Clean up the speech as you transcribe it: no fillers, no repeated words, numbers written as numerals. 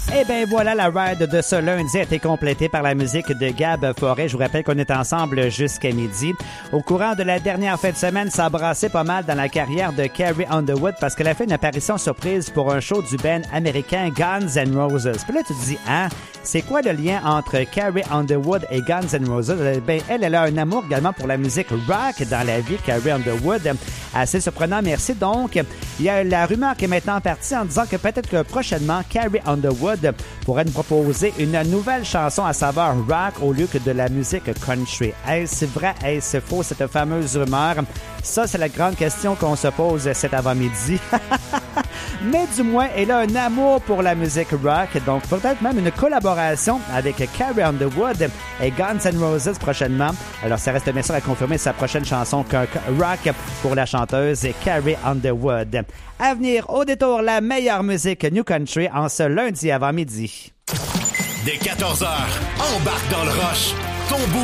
Et bien voilà, la ride de ce lundi a été complétée par la musique de Gab Forêt. Je vous rappelle qu'on est ensemble jusqu'à midi. Au courant de la dernière fin de semaine, ça a brassé pas mal dans la carrière de Carrie Underwood parce qu'elle a fait une apparition surprise pour un show du band américain Guns N' Roses. Puis là, tu te dis, c'est quoi le lien entre Carrie Underwood et Guns N' Roses? Ben, elle a un amour également pour la musique rock dans la vie, Carrie Underwood. Assez surprenant, merci. Donc, il y a la rumeur qui est maintenant partie en disant que peut-être que prochainement, Carrie Underwood pourrait nous proposer une nouvelle chanson à saveur rock au lieu que de la musique country. Est-ce vrai? Est-ce faux, cette fameuse rumeur? Ça, c'est la grande question qu'on se pose cet avant-midi. Mais du moins, elle a un amour pour la musique rock, donc peut-être même une collaboration avec Carrie Underwood et Guns N' Roses prochainement. Alors, ça reste bien sûr à confirmer sa prochaine chanson rock pour la chanteuse Carrie Underwood. À venir, au détour, la meilleure musique New Country en ce lundi avant midi. Dès 14h, embarque dans le rush. Ton